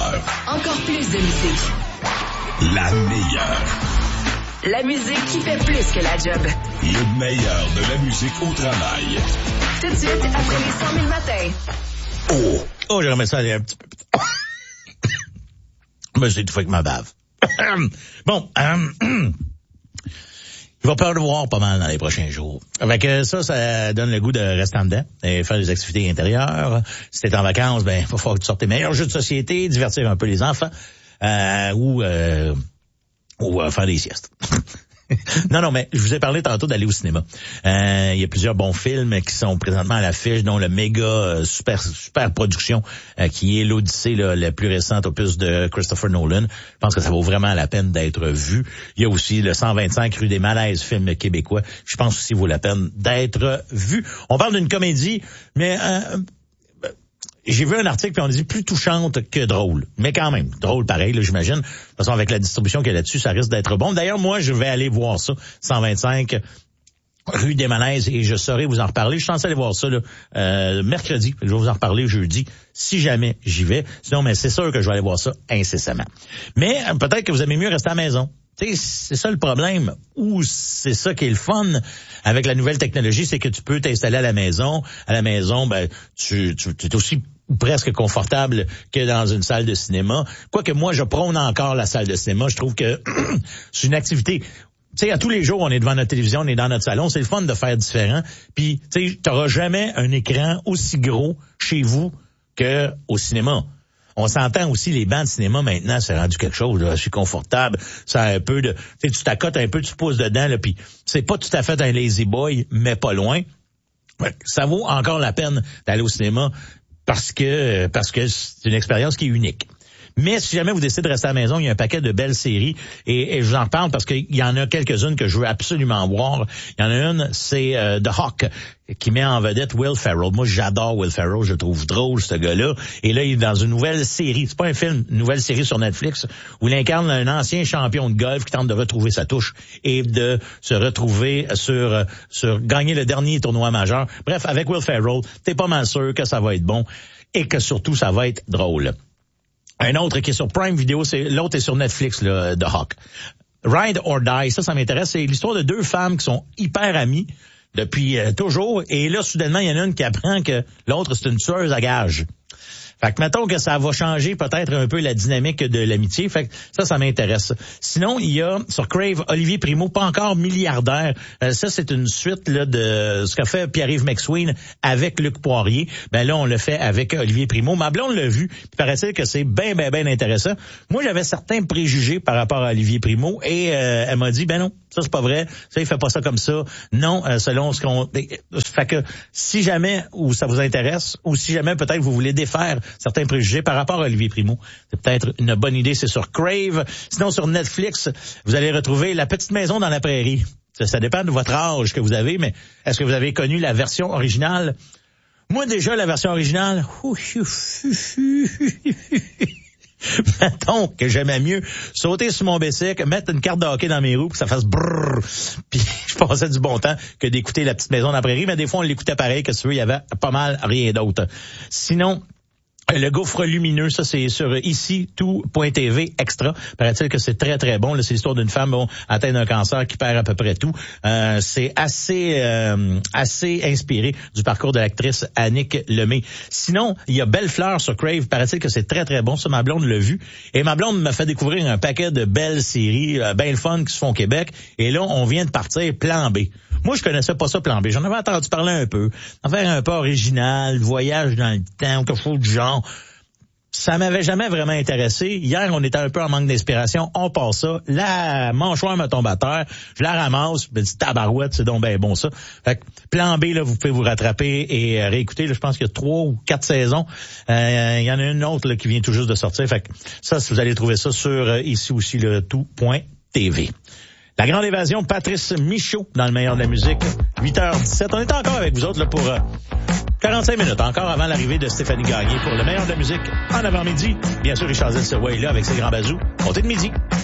heure. Encore plus de musique. La meilleure. La musique qui fait plus que la job. Le meilleur de la musique au travail. Tout de suite, après les 100 000 matins. Oh, j'aimerais ça aller un petit peu. Je me suis étouffé avec ma bave. Bon, il va pleuvoir pas mal dans les prochains jours. Avec ça donne le goût de rester en dedans et faire des activités intérieures. Si t'es en vacances, ben, il va falloir que tu sortes tes meilleurs jeux de société, divertir un peu les enfants, ou faire des siestes. Non, mais je vous ai parlé tantôt d'aller au cinéma. Il y a plusieurs bons films qui sont présentement à l'affiche, dont le méga super production qui est l'Odyssée, le plus récent opus de Christopher Nolan. Je pense que ça vaut vraiment la peine d'être vu. Il y a aussi le 125 rue des Malaises, film québécois. Je pense aussi vaut la peine d'être vu. On parle d'une comédie, mais j'ai vu un article puis on dit plus touchante que drôle. Mais quand même, drôle pareil, là, j'imagine. De toute façon, avec la distribution qu'il y a là-dessus, ça risque d'être bon. D'ailleurs, moi, je vais aller voir ça, 125 rue des Malaises, et je saurai vous en reparler. Je suis censé aller voir ça mercredi. Je vais vous en reparler jeudi, si jamais j'y vais. Sinon, mais c'est sûr que je vais aller voir ça incessamment. Mais peut-être que vous aimez mieux rester à la maison. T'sais, c'est ça le problème, ou c'est ça qui est le fun avec la nouvelle technologie, c'est que tu peux t'installer à la maison. À la maison, ben, tu es aussi presque confortable que dans une salle de cinéma. Quoique moi, je prône encore la salle de cinéma. Je trouve que c'est une activité. Tu sais, à tous les jours, on est devant notre télévision, on est dans notre salon. C'est le fun de faire différent. Puis, tu sais, t'auras jamais un écran aussi gros chez vous que au cinéma. On s'entend aussi, les bancs de cinéma, maintenant, c'est rendu quelque chose, là, c'est confortable. Ça a un peu de, tu sais, tu t'accotes un peu, tu te poses dedans, là, puis c'est pas tout à fait un lazy boy, mais pas loin. Ça vaut encore la peine d'aller au cinéma parce que c'est une expérience qui est unique. Mais si jamais vous décidez de rester à la maison, il y a un paquet de belles séries et je vous en parle parce qu'il y en a quelques-unes que je veux absolument voir. Il y en a une, c'est The Hawk, qui met en vedette Will Ferrell. Moi, j'adore Will Ferrell, je le trouve drôle, ce gars-là. Et là, il est dans une nouvelle série. C'est pas un film, une nouvelle série sur Netflix où il incarne un ancien champion de golf qui tente de retrouver sa touche et de se retrouver sur gagner le dernier tournoi majeur. Bref, avec Will Ferrell, t'es pas mal sûr que ça va être bon et que surtout, ça va être drôle. Un autre qui est sur Prime Video, l'autre est sur Netflix, là, The Hawk. Ride or Die, ça m'intéresse. C'est l'histoire de deux femmes qui sont hyper amies depuis toujours. Et là, soudainement, il y en a une qui apprend que l'autre, c'est une tueuse à gages. Fait que mettons que ça va changer peut-être un peu la dynamique de l'amitié. Fait que ça m'intéresse. Sinon, il y a sur Crave Olivier Primo, pas encore milliardaire. Ça, c'est une suite là de ce qu'a fait Pierre-Yves McSween avec Luc Poirier. Ben là, on le fait avec Olivier Primo. Ma blonde l'a vu. Puis paraît-il que c'est bien intéressant. Moi, j'avais certains préjugés par rapport à Olivier Primo et elle m'a dit, ben non, ça c'est pas vrai. Ça, il fait pas ça comme ça. Non, selon ce qu'on... Fait que si jamais, ou ça vous intéresse, ou si jamais peut-être vous voulez défaire certains préjugés par rapport à Olivier Primo, c'est peut-être une bonne idée, c'est sur Crave. Sinon, sur Netflix, vous allez retrouver La Petite Maison dans la Prairie. Ça dépend de votre âge que vous avez, mais est-ce que vous avez connu la version originale? Moi, déjà, la version originale... Mettons que j'aimais mieux sauter sur mon bicycle, mettre une carte de hockey dans mes roues, que ça fasse brrr, puis je passais du bon temps que d'écouter La Petite Maison dans la Prairie, mais des fois on l'écoutait pareil, que tu veux, il y avait pas mal rien d'autre. Sinon, le gouffre lumineux, ça c'est sur ici tout.tv extra. Paraît-il que c'est très bon. Là, c'est l'histoire d'une femme atteinte d'un cancer qui perd à peu près tout. C'est assez inspiré du parcours de l'actrice Annick Lemay. Sinon, il y a Belle Fleur sur Crave. Paraît-il que c'est très bon. Ça, ma blonde l'a vu. Et ma blonde m'a fait découvrir un paquet de belles séries, bien le fun qui se font au Québec. Et là, on vient de partir Plan B. Moi, je connaissais pas ça, Plan B. J'en avais entendu parler un peu. En faire un peu original, voyage dans le temps, quelque chose du genre. Ça m'avait jamais vraiment intéressé. Hier, on était un peu en manque d'inspiration. On passe ça. La mâchoire me tombe à terre. Je la ramasse. Je me dis, tabarouette, c'est donc bien bon ça. Fait que, Plan B, là, vous pouvez vous rattraper et réécouter. Là, je pense qu'il y a 3 ou 4 saisons. Il y en a une autre là, qui vient tout juste de sortir. Fait que ça, vous allez trouver ça sur ici aussi le tout.tv. La Grande Évasion, Patrice Michaud dans le meilleur de la musique. 8h17. On est encore avec vous autres là pour 45 minutes, encore avant l'arrivée de Stéphanie Gagné pour le meilleur de la musique en avant-midi. Bien sûr, Richard Zell est là avec ses grands bazous. Comptez de midi.